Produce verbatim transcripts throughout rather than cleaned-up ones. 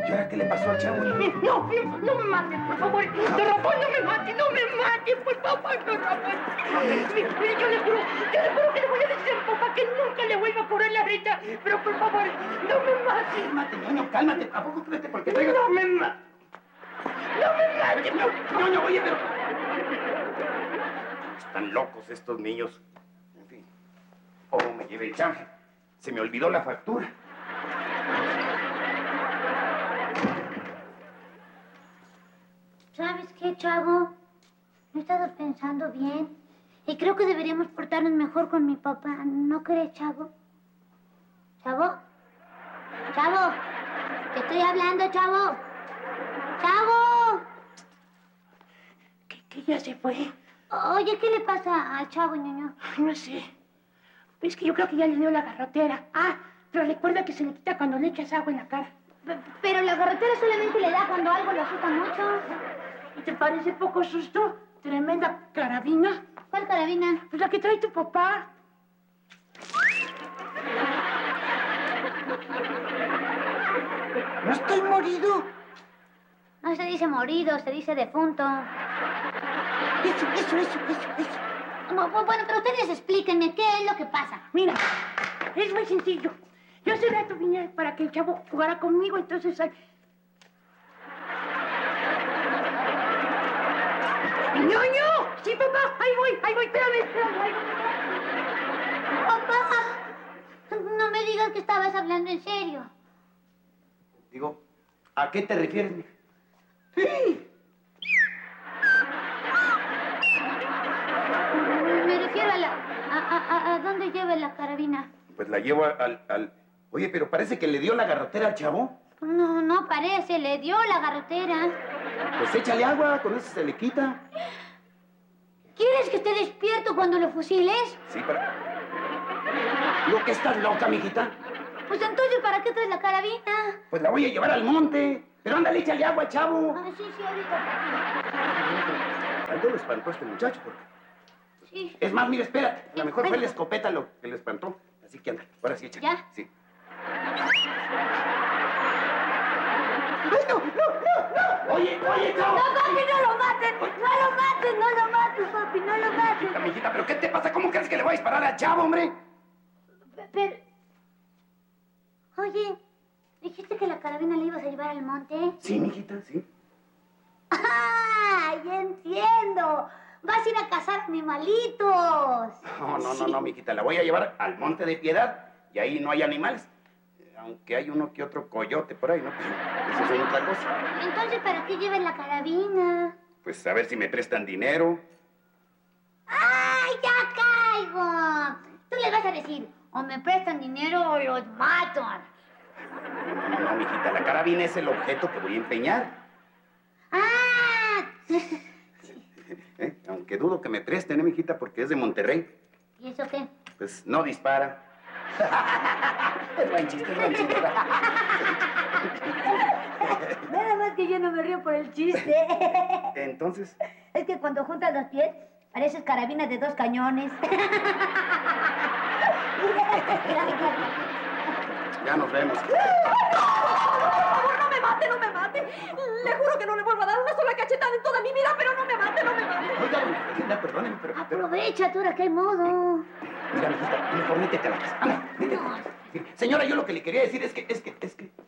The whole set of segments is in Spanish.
¿Y ahora qué le pasó al chavo? No, no, no me maten, por favor. Don Ramón, no me maten, no me maten, por favor, don Ramón. Mire, mire, yo le juro, yo le juro que le voy a decir a mi papá que nunca le vuelva a cobrar la renta. Pero, por favor, no me maten. Cálmate, ñoño, cálmate. ¿A poco créete porque traigo... No me maten. No me maten. No, ñoño, oye, pero... Están locos estos niños. En fin. Oh, me llevé el change. Se me olvidó la factura. ¿Sabes qué, chavo? He estado pensando bien y creo que deberíamos portarnos mejor con mi papá. ¿No crees, chavo? ¿Chavo? ¡Chavo! ¡Te estoy hablando, chavo! ¡Chavo! ¿Qué, qué ya se fue? Oye, ¿qué le pasa al chavo, ñoño? Ay, no sé. Es que yo creo que ya le dio la garrotera. Ah, pero recuerda que se le quita cuando le echas agua en la cara. P- pero la garrotera solamente le da cuando algo lo asusta mucho. ¿Y te parece poco susto? Tremenda carabina. ¿Cuál carabina? Pues la que trae tu papá. ¿No estoy morido? No se dice morido, se dice defunto. Eso, eso, eso, eso, eso. Bu- bu- Bueno, pero ustedes explíquenme qué es lo que pasa. Mira, es muy sencillo. Yo hace rato vine para que el chavo jugara conmigo, entonces... ay, ¡Ñoño! Sí, papá, ahí voy, ahí voy, espérame, espérame. Ahí voy. Papá, no me digas que estabas hablando en serio. Digo, ¿a qué te refieres, mija? ¡Sí! Me refiero a la... ¿A, a, a, a dónde lleva la carabina? Pues la llevo al, al... Oye, pero parece que le dio la garrotera al chavo. No, no parece, le dio la garrotera. Pues échale agua, con eso se le quita. ¿Quieres que esté despierto cuando lo fusiles? Sí, pero... Digo, ¿que estás loca, mijita? Pues entonces, ¿para qué traes la carabina? Pues la voy a llevar al monte. Pero ándale, échale agua, chavo. Ah, sí, sí, ahorita. Algo lo espantó a este muchacho, porque... Sí. Es más, mira, espérate. A lo mejor fue Bueno. la escopeta lo que le espantó. Así que anda, ahora sí, échale. ¿Ya? Sí. ¡Ay, no, no, no, no! Oye, oye, chavo. No, papi, no lo maten. No lo maten, no lo maten, papi, no lo maten. Mijita, mijita, ¿pero qué te pasa? ¿Cómo crees que le voy a disparar al chavo, hombre? Pero... Oye, ¿dijiste que la carabina la ibas a llevar al monte? Sí, mijita, sí. ¡Ah! ¡Ya entiendo! Vas a ir a cazar animalitos. No, no, no, no, mijita. La voy a llevar al Monte de Piedad y ahí no hay animales. Aunque hay uno que otro coyote por ahí, ¿no? Pues eso es otra cosa. Entonces, ¿para qué llevas la carabina? Pues a ver si me prestan dinero. ¡Ay, ya caigo! Tú le vas a decir, o me prestan dinero o los mato. No, no, no, mijita. La carabina es el objeto que voy a empeñar. ¡Ah! ¿Eh? Aunque dudo que me presten, ¿eh, mijita? Porque es de Monterrey. ¿Y eso qué? Pues no dispara. Es buen chiste, es buen chiste. Nada más que yo no me río por el chiste. Entonces, Es que cuando juntas los pies, pareces carabina de dos cañones. ya nos vemos. Por favor, no me mate, no me mate. Le juro que no le vuelvo a dar una sola cachetada en toda mi vida, pero no me mate, no me mate. Oiga, doña Florinda, perdóneme, pero... pero- Aprovecha, tú, ahora que hay modo. Mira, mijita, mejor métete a la casa. Anda, métete. Sí. Señora, yo lo que le quería decir es que, es que, es que...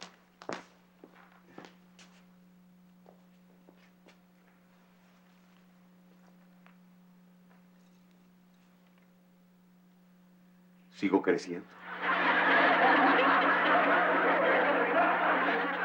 Sigo creciendo.